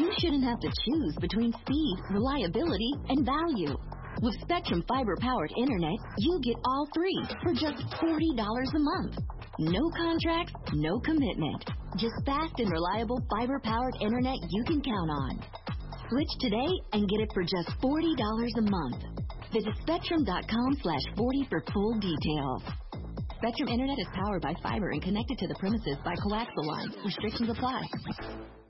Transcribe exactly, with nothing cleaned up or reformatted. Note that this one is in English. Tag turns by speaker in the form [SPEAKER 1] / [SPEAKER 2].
[SPEAKER 1] shouldn't have to choose between speed, reliability, and value. With Spectrum fiber-powered internet, you get all three for just forty dollars a month. No contracts, no commitment. Just fast and reliable fiber-powered internet you can count on. Switch today and get it for just forty dollars a month. Visit Spectrum.com slash 40 for full details. Spectrum Internet is powered by fiber and connected to the premises by coaxial lines. Restrictions apply.